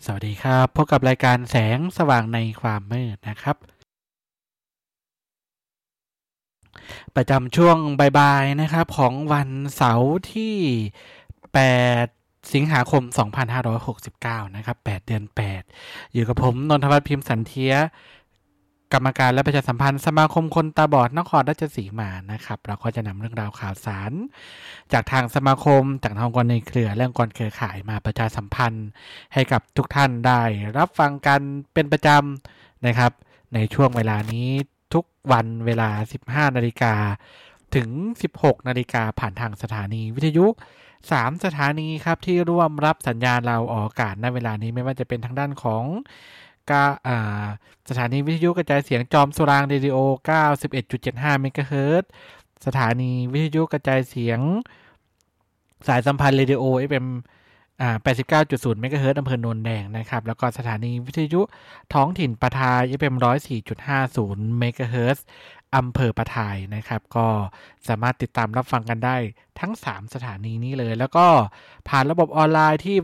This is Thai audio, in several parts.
สวัสดีครับพบกับรายการแสงสว่างในความมืดนะครับประจำช่วงบ่ายๆนะครับของวันเสาร์ที่8สิงหาคม2569นะครับ8เดือน8อยู่กับผมนนทวัฒน์พิมพ์สันเทียกรรมการและประชาสัมพันธ์สมาคมคนตาบอดนครราชสีมานะครับเราก็จะนำเรื่องราวข่าวสารจากทางสมาคมจากทางองค์กรในเครือและองค์กรเครือข่ายมาประชาสัมพันธ์ให้กับทุกท่านได้รับฟังกันเป็นประจำนะครับในช่วงเวลานี้ทุกวันเวลา 15 นาฬิกาถึง 16 นาฬิกาผ่านทางสถานีวิทยุ3 สถานีครับที่ร่วมรับสัญญาณเราออกอากาศในเวลานี้ไม่ว่าจะเป็นทางด้านของสถานีวิทยุกระจายเสียงจอมสุรางเรดิโอ 91.75 เมกะเฮิรตซ์สถานีวิทยุกระจายเสียงสายสัมพันธ์เรดิโอ FM 89.0 เมกะเฮิรตซ์อำเภอโนนแดงนะครับแล้วก็สถานีวิทยุท้องถิ่นปะทาย FM 104.50 เมกะเฮิรตซ์อำเภอปะทายนะครับก็สามารถติดตามรับฟังกันได้ทั้ง3สถานีนี้เลยแล้วก็ผ่านระบบออนไลน์ที่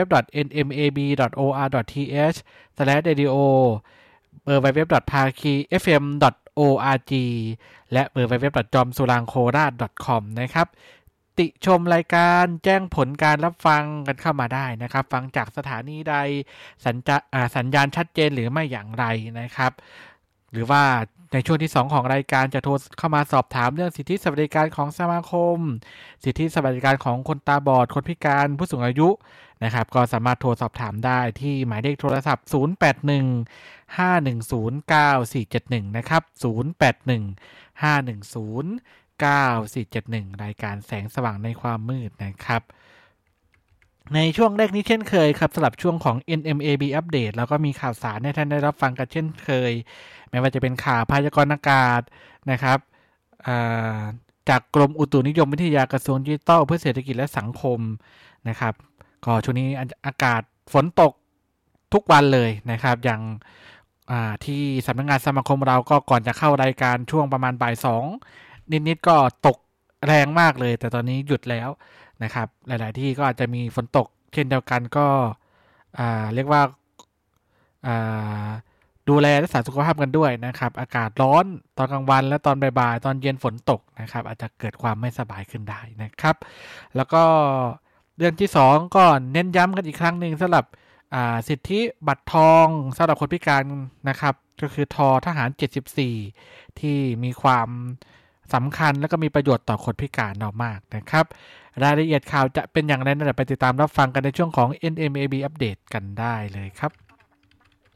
www.nmab.or.th/radio www.pakifm.org และ www.jomsurangkhorat.com นะครับติชมรายการแจ้งผลการรับฟังกันเข้ามาได้นะครับฟังจากสถานีใดสัญญาณชัดเจนหรือไม่อย่างไรนะครับหรือว่าในช่วงที่2ของรายการจะโทรเข้ามาสอบถามเรื่องสิทธิสวัสดิการของสมาคมสิทธิสวัสดิการของคนตาบอดคนพิการผู้สูงอายุนะครับก็สามารถโทรสอบถามได้ที่หมายเลขโทรศัพท์0815109471นะครับ0815109471รายการแสงสว่างในความมืดนะครับในช่วงแรกนี้เช่นเคยครับสำหรับช่วงของ NMAB อัปเดตแล้วก็มีข่าวสารให้ท่านได้รับฟังกันเช่นเคยไม่ว่าจะเป็นข่าวพยากรณ์อากาศนะครับจากกรมอุตุนิยมวิทยากระทรวงดิจิทัลเพื่อเศรษฐกิจและสังคมนะครับก็ช่วงนี้อากาศฝนตกทุกวันเลยนะครับอย่างที่สำนักงานสมาคมเราก็ก่อนจะเข้ารายการช่วงประมาณบ่าย2นิดๆก็ตกแรงมากเลยแต่ตอนนี้หยุดแล้วนะครับหลายๆที่ก็อาจจะมีฝนตกเช่นเดียวกันก็เรียกว่าดูแลรักษาสุขภาพกันด้วยนะครับอากาศร้อนตอนกลางวันและตอนบ่ายๆตอนเย็นฝนตกนะครับอาจจะเกิดความไม่สบายขึ้นได้นะครับแล้วก็เรื่องที่2ก็เน้นย้ำกันอีกครั้งหนึ่งสำหรับสิทธิบัตรทองสำหรับคนพิการนะครับก็คือททหาร74ที่มีความสำคัญและก็มีประโยชน์ต่อคนพิการเรามากนะครับรายละเอียดข่าวจะเป็นอย่างไรนั้นไปติดตามรับฟังกันในช่วงของ NMAB อัปเดตกันได้เลยครับ